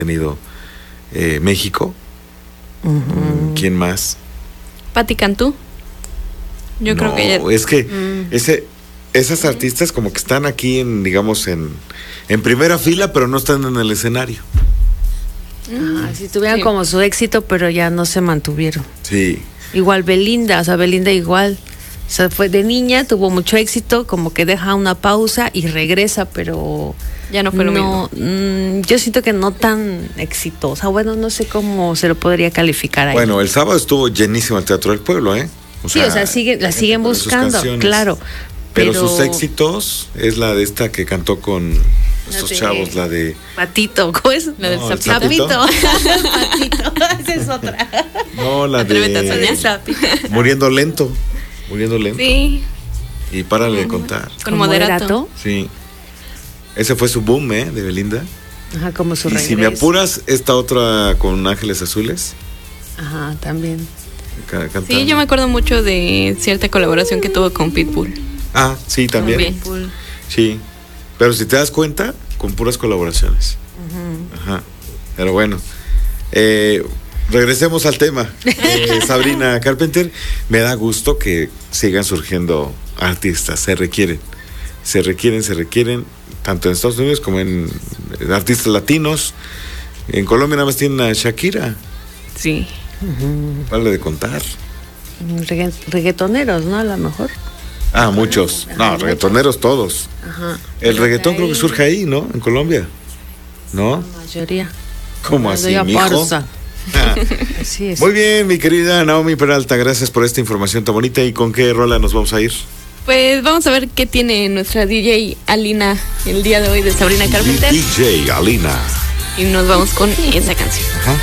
tenido México. ¿Quién más? Pati Cantú. Yo creo que ella... es que esas artistas como que están aquí digamos en primera fila, pero no están en el escenario. Si tuvieran como su éxito, pero ya no se mantuvieron. Sí. Igual Belinda, Belinda igual. O sea, fue de niña, tuvo mucho éxito, como que deja una pausa y regresa, pero ya no fue lo mismo. Yo siento que no tan exitosa. Bueno, no sé cómo se lo podría calificar ahí. Bueno, el sábado estuvo llenísimo el Teatro del Pueblo, ¿eh? La siguen buscando, claro. Pero sus éxitos es la de esta que cantó con estos chavos, la de... Patito, ¿cómo es? La del Sapito. Patito, esa es otra. No, la de... Muriendo lento. Sí. Y párale de contar. Con Moderato. Sí. Ese fue su boom, de Belinda. Ajá, como su regreso. Y si me apuras, esta otra con Ángeles Azules. Ajá, también. Cantando. Sí, yo me acuerdo mucho de cierta colaboración que tuvo con Pitbull. Ah, sí, también. Sí. Pero si te das cuenta, con puras colaboraciones. Ajá. Pero bueno. Regresemos al tema. Sabrina Carpenter, me da gusto que sigan surgiendo artistas. Se requieren, tanto en Estados Unidos como en artistas latinos. En Colombia nada más tienen a Shakira. Sí. Vale de contar. Reggaetoneros, ¿no? A lo mejor. Muchos. No, reggaetoneros todos. Ajá. El reggaetón creo que surge ahí, ¿no? En Colombia. ¿No? La mayoría. ¿Cómo así, mijo? Así es. Muy bien, mi querida Naomi Peralta, gracias por esta información tan bonita. ¿Y con qué rola nos vamos a ir? Pues vamos a ver qué tiene nuestra DJ Alina el día de hoy de Sabrina Carpenter. DJ Alina. Y nos vamos con esa canción. Ajá.